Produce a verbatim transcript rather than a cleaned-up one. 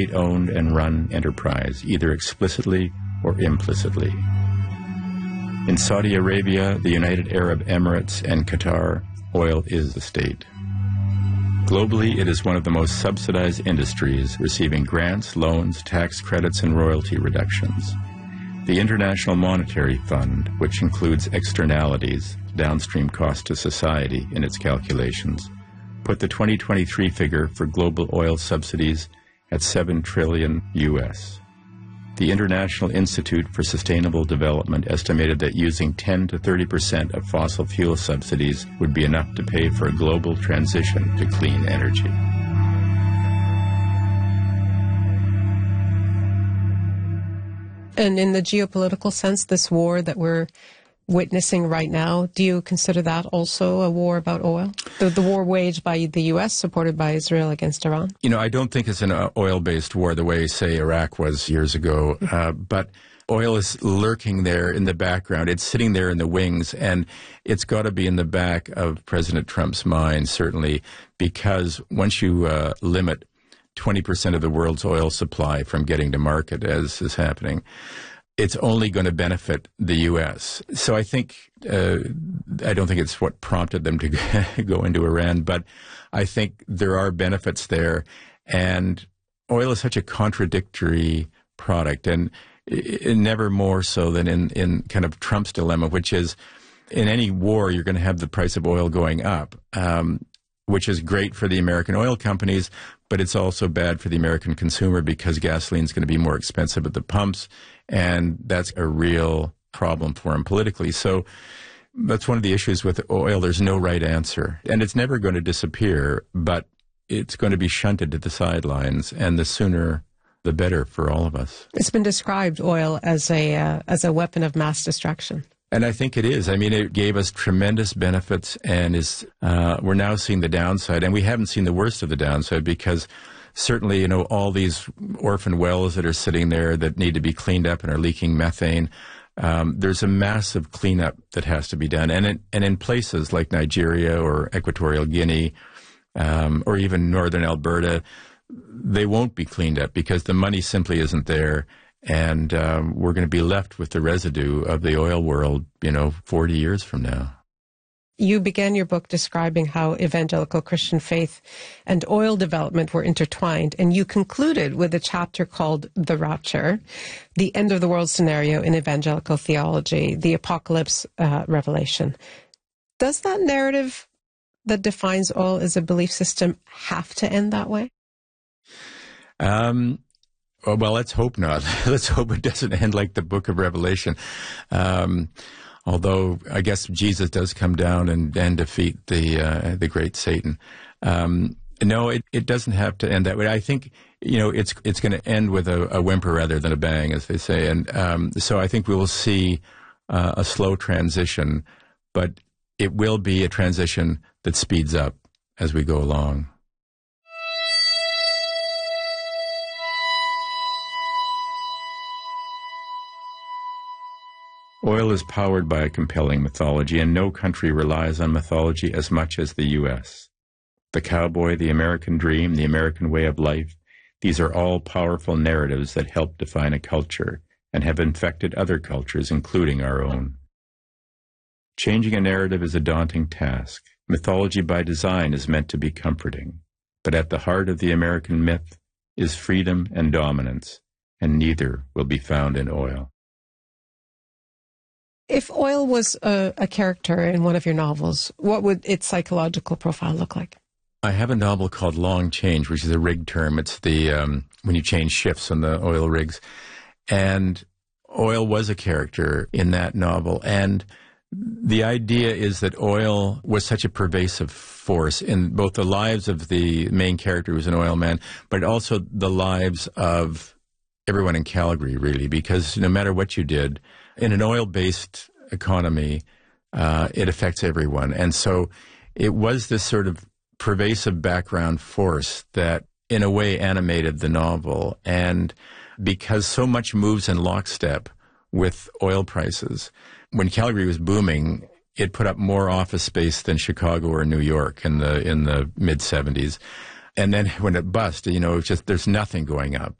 state-owned and run enterprise, either explicitly or implicitly. In Saudi Arabia, the United Arab Emirates, and Qatar, oil is the state. Globally, it is one of the most subsidized industries, receiving grants, loans, tax credits, and royalty reductions. The International Monetary Fund, which includes externalities, downstream cost to society, in its calculations, put the twenty twenty-three figure for global oil subsidies at seven trillion U S. The International Institute for Sustainable Development estimated that using ten to thirty percent of fossil fuel subsidies would be enough to pay for a global transition to clean energy. And in the geopolitical sense, this war that we're witnessing right now, do you consider that also a war about oil? The, the war waged by the U S, supported by Israel against Iran? You know, I don't think it's an uh, oil-based war the way, say, Iraq was years ago, uh, but oil is lurking there in the background. It's sitting there in the wings, and it's got to be in the back of President Trump's mind, certainly, because once you uh, limit twenty percent of the world's oil supply from getting to market, as is happening, it's only going to benefit the U S. So I think, uh, I don't think it's what prompted them to go into Iran, but I think there are benefits there. And oil is such a contradictory product, and it, it never more so than in, in kind of Trump's dilemma, which is in any war, you're going to have the price of oil going up, um, which is great for the American oil companies, but it's also bad for the American consumer because gasoline is going to be more expensive at the pumps, and that's a real problem for him politically. So that's one of the issues with oil. There's no right answer, and it's never going to disappear, but it's going to be shunted to the sidelines, and the sooner the better for all of us. It's been described, oil, as a uh, as a weapon of mass destruction. And I think it is. I mean, it gave us tremendous benefits, and is uh, we're now seeing the downside, and we haven't seen the worst of the downside because certainly, you know, all these orphan wells that are sitting there that need to be cleaned up and are leaking methane, um, there's a massive cleanup that has to be done. And in, and in places like Nigeria or Equatorial Guinea um, or even northern Alberta, they won't be cleaned up because the money simply isn't there. And um, we're going to be left with the residue of the oil world, you know, forty years from now. You began your book describing how evangelical Christian faith and oil development were intertwined, and you concluded with a chapter called The Rapture, the end of the world scenario in evangelical theology, the apocalypse uh, revelation. Does that narrative that defines oil as a belief system have to end that way? Um. Well, let's hope not. Let's hope it doesn't end like the book of Revelation. Um, although I guess Jesus does come down and, and defeat the uh, the great Satan. Um, no, it, it doesn't have to end that way. I think, you know, it's it's going to end with a, a whimper rather than a bang, as they say. And um, so I think we will see uh, a slow transition, but it will be a transition that speeds up as we go along. Oil is powered by a compelling mythology, and no country relies on mythology as much as the U S. The cowboy, the American dream, the American way of life, these are all powerful narratives that help define a culture and have infected other cultures, including our own. Changing a narrative is a daunting task. Mythology by design is meant to be comforting, but at the heart of the American myth is freedom and dominance, and neither will be found in oil. If oil was a, a character in one of your novels, what would its psychological profile look like? I have a novel called Long Change, which is a rig term. It's the um, when you change shifts on the oil rigs. And oil was a character in that novel. And the idea is that oil was such a pervasive force in both the lives of the main character, who was an oil man, but also the lives of everyone in Calgary, really, because no matter what you did, in an oil-based economy, uh, it affects everyone. And so it was this sort of pervasive background force that, in a way, animated the novel. And because so much moves in lockstep with oil prices, when Calgary was booming, it put up more office space than Chicago or New York in the in the mid seventies. And then when it bust, you know, it's just there's nothing going up.